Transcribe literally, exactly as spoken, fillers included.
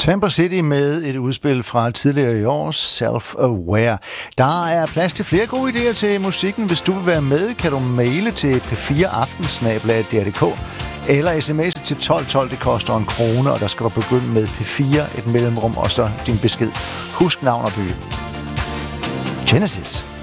Tampa City med et udspil fra tidligere i år, Self-Aware. Der er plads til flere gode idéer til musikken. Hvis du vil være med, kan du maile til p fire aften snabel-a d r punktum d k eller sms'e til tolv tolv. Det koster en krone, og der skal du begynde med P fire, et mellemrum og så din besked. Husk navn og by. Genesis.